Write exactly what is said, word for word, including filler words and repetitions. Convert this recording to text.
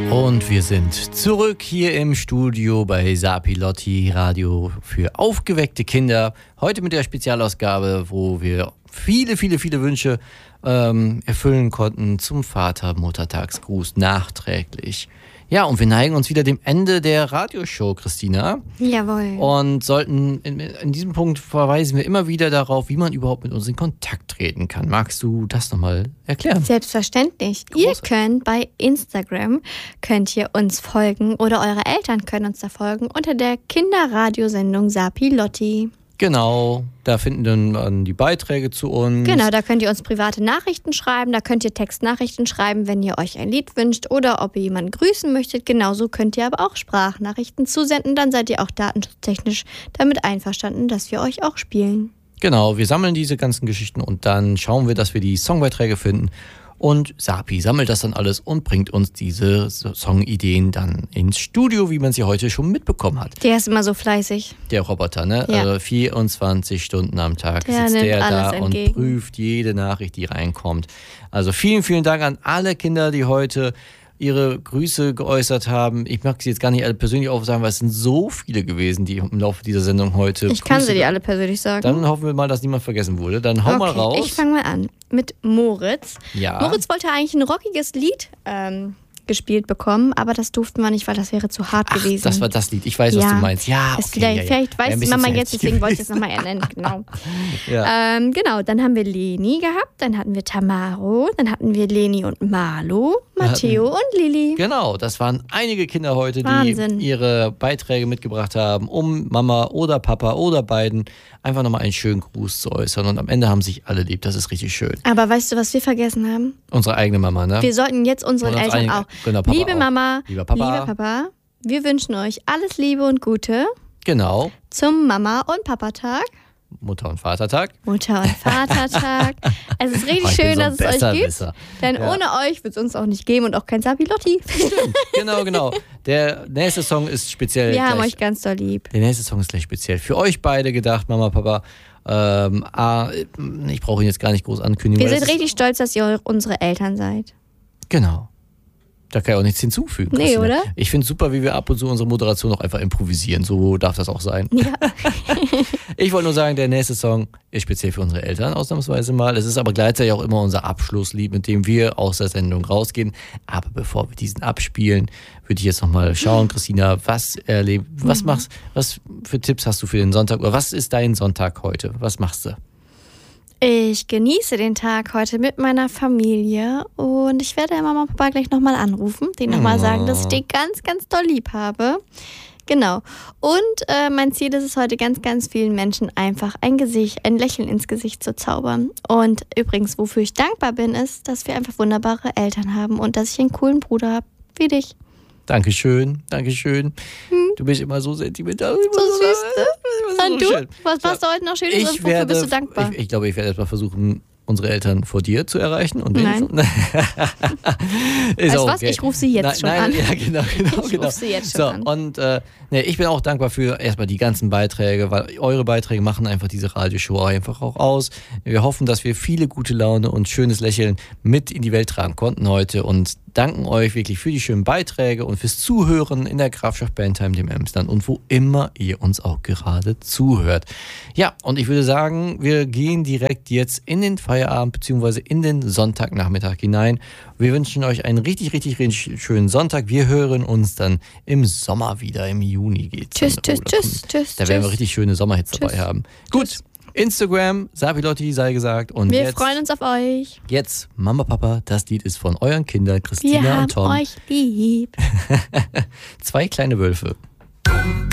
Und wir sind zurück hier im Studio bei Sapilotti Radio für aufgeweckte Kinder. Heute mit der Spezialausgabe, wo wir viele, viele, viele Wünsche ähm, erfüllen konnten zum Vater-Muttertagsgruß nachträglich. Ja, und wir neigen uns wieder dem Ende der Radioshow, Christina. Jawohl. Und sollten in, in diesem Punkt verweisen wir immer wieder darauf, wie man überhaupt mit uns in Kontakt treten kann. Magst du das nochmal erklären? Selbstverständlich. Groß. Ihr könnt bei Instagram, könnt ihr uns folgen oder eure Eltern können uns da folgen unter der Kinderradiosendung Sapilotti. Genau, da finden dann die Beiträge zu uns. Genau, da könnt ihr uns private Nachrichten schreiben, da könnt ihr Textnachrichten schreiben, wenn ihr euch ein Lied wünscht oder ob ihr jemanden grüßen möchtet. Genauso könnt ihr aber auch Sprachnachrichten zusenden, dann seid ihr auch datenschutztechnisch damit einverstanden, dass wir euch auch spielen. Genau, wir sammeln diese ganzen Geschichten und dann schauen wir, dass wir die Songbeiträge finden. Und Sapi sammelt das dann alles und bringt uns diese Songideen dann ins Studio, wie man sie heute schon mitbekommen hat. Der ist immer so fleißig. Der Roboter, ne? Ja. Also vierundzwanzig Stunden am Tag der sitzt der da entgegen. und prüft jede Nachricht, die reinkommt. Also vielen, vielen Dank an alle Kinder, die heute ihre Grüße geäußert haben. Ich mag sie jetzt gar nicht alle persönlich aufsagen, weil es sind so viele gewesen, die im Laufe dieser Sendung heute Ich kann Grüße sie dir alle persönlich sagen. Dann hoffen wir mal, dass niemand vergessen wurde. Dann hau okay, mal raus. Ich fange mal an mit Moritz. Ja. Moritz wollte eigentlich ein rockiges Lied ähm, gespielt bekommen, aber das durften wir nicht, weil das wäre zu hart Ach, gewesen. das war das Lied. Ich weiß, ja. was du meinst. Ja, Das okay, vielleicht, ja, ja. vielleicht weiß Wäre ein die bisschen Mama zu jetzt, heftig deswegen wollte ich es gewesen. nochmal ernennen. Genau. Ja. Ähm, genau, dann haben wir Leni gehabt, dann hatten wir Tamaro, dann hatten wir Leni und Marlo, Matteo hatten- und Lili. Genau, das waren einige Kinder heute, Wahnsinn. die ihre Beiträge mitgebracht haben, um Mama oder Papa oder beiden einfach nochmal einen schönen Gruß zu äußern. Und am Ende haben sich alle lieb. Das ist richtig schön. Aber weißt du, was wir vergessen haben? Unsere eigene Mama, ne? Wir sollten jetzt unseren Und uns Eltern einige- auch. genau, Papa Liebe auch. Mama, Lieber Papa. lieber Papa, wir wünschen euch alles Liebe und Gute Genau. zum Mama- und Papatag. Mutter- und Vatertag. Mutter- und Vatertag. Es ist richtig Oh, ich bin schön, so ein dass es euch gibt. Besserwisser. Denn Ja. ohne euch wird es uns auch nicht geben und auch kein Sapilotti. Genau, genau. Der nächste Song ist speziell. Wir haben gleich, euch ganz doll lieb. Der nächste Song ist gleich speziell für euch beide gedacht, Mama, Papa. Ähm, ah, ich brauche ihn jetzt gar nicht groß ankündigen. Wir weil sind das ist- richtig stolz, dass ihr unsere Eltern seid. Genau. Da kann ich auch nichts hinzufügen. Nee, Christina. oder? Ich finde es super, wie wir ab und zu unsere Moderation auch einfach improvisieren. So darf das auch sein. Ja. Ich wollte nur sagen, der nächste Song ist speziell für unsere Eltern ausnahmsweise mal. Es ist aber gleichzeitig auch immer unser Abschlusslied, mit dem wir aus der Sendung rausgehen. Aber bevor wir diesen abspielen, würde ich jetzt nochmal schauen, Christina, was erleb, was machst, was für Tipps hast du für den Sonntag? Oder was ist dein Sonntag heute? Was machst du? Ich genieße den Tag heute mit meiner Familie und ich werde Mama und Papa gleich nochmal anrufen, denen nochmal Oh. sagen, dass ich die ganz, ganz doll lieb habe. Genau. Und äh, mein Ziel ist es heute, ganz, ganz vielen Menschen einfach ein Gesicht, ein Lächeln ins Gesicht zu zaubern. Und übrigens, wofür ich dankbar bin, ist, dass wir einfach wunderbare Eltern haben und dass ich einen coolen Bruder habe, wie dich. Dankeschön, Dankeschön. Du bist immer so sentimental. So süß, ne? So Und du? schön. Was machst du heute noch Schönes? Ich Wofür werde, bist du dankbar? Ich, ich glaube, ich werde erstmal versuchen, unsere Eltern vor dir zu erreichen. Und Nein. ist Weißt auch was? okay. Ich rufe sie jetzt nein, schon nein, an. Ja, genau, genau, Ich genau. rufe sie jetzt schon so, an. Und äh, nee, ich bin auch dankbar für erstmal die ganzen Beiträge, weil eure Beiträge machen einfach diese Radioshow einfach auch aus. Wir hoffen, dass wir viele gute Laune und schönes Lächeln mit in die Welt tragen konnten heute und danken euch wirklich für die schönen Beiträge und fürs Zuhören in der Grafschaft Bentheim, dem Emsland und wo immer ihr uns auch gerade zuhört. Ja, und ich würde sagen, wir gehen direkt jetzt in den Feierabend bzw. in den Sonntagnachmittag hinein. Wir wünschen euch einen richtig, richtig, richtig schönen Sonntag. Wir hören uns dann im Sommer wieder. Im Juni geht's. Tschüss, dann. tschüss, Oh, da tschüss, kommt- tschüss. Da werden wir tschüss. richtig schöne Sommerhits dabei Tschüss. haben. Gut, Tschüss. Instagram, Sapilotti sei gesagt. Und Wir jetzt, freuen uns auf euch. jetzt, Mama, Papa, das Lied ist von euren Kindern, Wir Christina haben und Tom. euch lieb. Zwei kleine Wölfe. Dum,